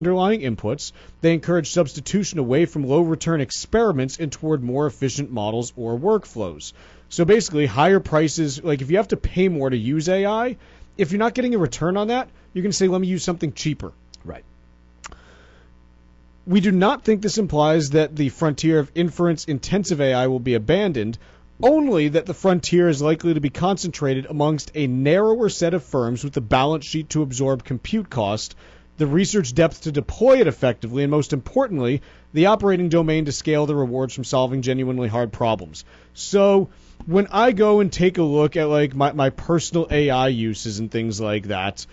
underlying inputs. They encourage substitution away from low-return experiments and toward more efficient models or workflows. So basically, higher prices, like if you have to pay more to use AI, if you're not getting a return on that, you're going to say, let me use something cheaper. Right. We do not think this implies that the frontier of inference-intensive AI will be abandoned, only that the frontier is likely to be concentrated amongst a narrower set of firms with the balance sheet to absorb compute cost, the research depth to deploy it effectively, and most importantly, the operating domain to scale the rewards from solving genuinely hard problems. So when I go and take a look at like my personal AI uses and things like that,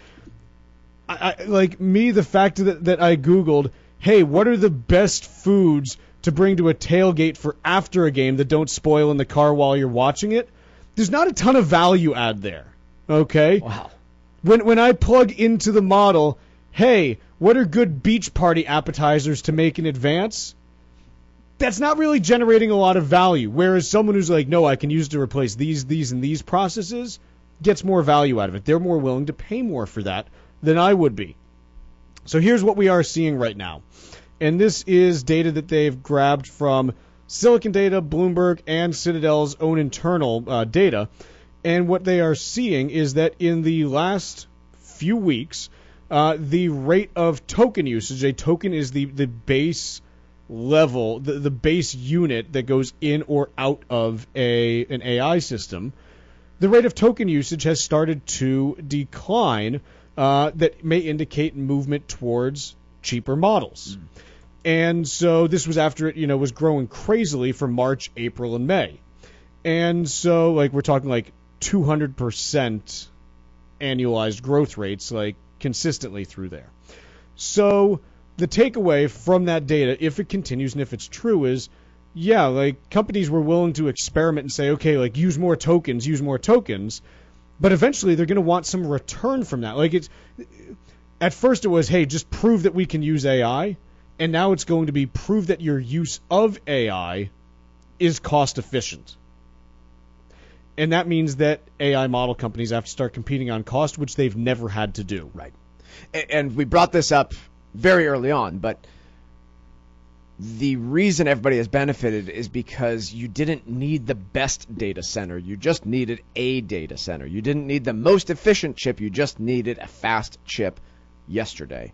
the fact that I Googled, hey, what are the best foods to bring to a tailgate for after a game that don't spoil in the car while you're watching it, there's not a ton of value add there. Okay? Wow. When I plug into the model, hey, what are good beach party appetizers to make in advance? That's not really generating a lot of value. Whereas someone who's like, no, I can use it to replace these, and these processes, gets more value out of it. They're more willing to pay more for that than I would be. So here's what we are seeing right now. And this is data that they've grabbed from Silicon Data, Bloomberg, and Citadel's own internal data. And what they are seeing is that in the last few weeks, the rate of token usage, a token is the base level, the base unit that goes in or out of an AI system, the rate of token usage has started to decline. That may indicate movement towards cheaper models. And so this was after it, was growing crazily for March, April, and May. And so, we're talking 200% annualized growth rates, consistently through there. So the takeaway from that data, if it continues and if it's true, is, companies were willing to experiment and say, okay, use more tokens, but eventually they're going to want some return from that. At first it was, hey, just prove that we can use AI. And now it's going to be prove that your use of AI is cost efficient. And that means that AI model companies have to start competing on cost, which they've never had to do. Right. And we brought this up very early on, but the reason everybody has benefited is because you didn't need the best data center. You just needed a data center. You didn't need the most efficient chip. You just needed a fast chip yesterday.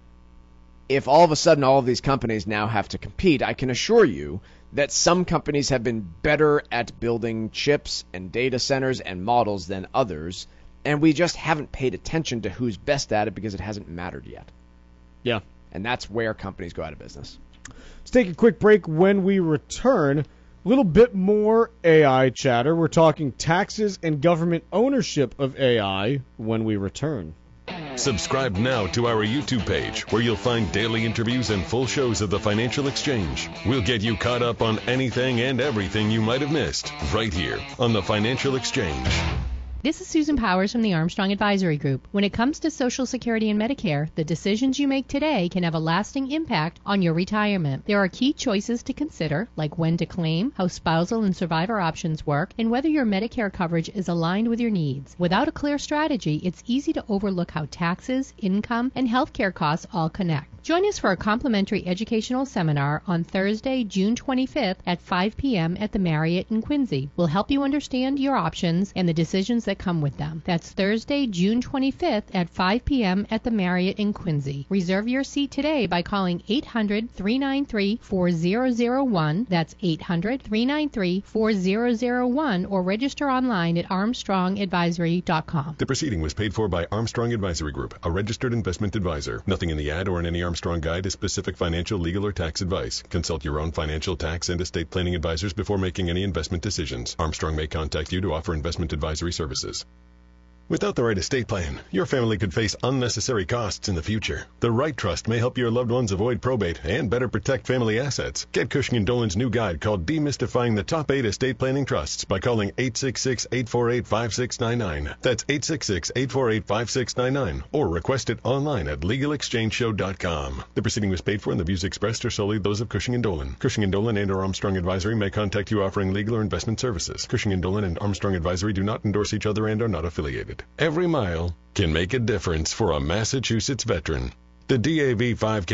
If all of a sudden all of these companies now have to compete, I can assure you that some companies have been better at building chips and data centers and models than others, and we just haven't paid attention to who's best at it because it hasn't mattered yet. Yeah. And that's where companies go out of business. Let's take a quick break. When we return, a little bit more AI chatter. We're talking taxes and government ownership of AI when we return. Subscribe now to our YouTube page, where you'll find daily interviews and full shows of the Financial Exchange. We'll get you caught up on anything and everything you might have missed, right here on the Financial Exchange. This is Susan Powers from the Armstrong Advisory Group. When it comes to Social Security and Medicare, the decisions you make today can have a lasting impact on your retirement. There are key choices to consider, like when to claim, how spousal and survivor options work, and whether your Medicare coverage is aligned with your needs. Without a clear strategy, it's easy to overlook how taxes, income, and healthcare costs all connect. Join us for a complimentary educational seminar on Thursday, June 25th at 5 p.m. at the Marriott in Quincy. We'll help you understand your options and the decisions that come with them. That's Thursday, June 25th at 5 p.m. at the Marriott in Quincy. Reserve your seat today by calling 800-393-4001. That's 800-393-4001, or register online at armstrongadvisory.com. The proceeding was paid for by Armstrong Advisory Group, a registered investment advisor. Nothing in the ad or in any Armstrong guide is specific financial, legal, or tax advice. Consult your own financial, tax, and estate planning advisors before making any investment decisions. Armstrong may contact you to offer investment advisory services. Without the right estate plan, your family could face unnecessary costs in the future. The right trust may help your loved ones avoid probate and better protect family assets. Get Cushing & Dolan's new guide called Demystifying the Top 8 Estate Planning Trusts by calling 866-848-5699. That's 866-848-5699, or request it online at LegalExchangeShow.com. The proceeding was paid for, and the views expressed are solely those of Cushing & Dolan. Cushing & Dolan and or Armstrong Advisory may contact you offering legal or investment services. Cushing & Dolan and Armstrong Advisory do not endorse each other and are not affiliated. Every mile can make a difference for a Massachusetts veteran. The DAV 5K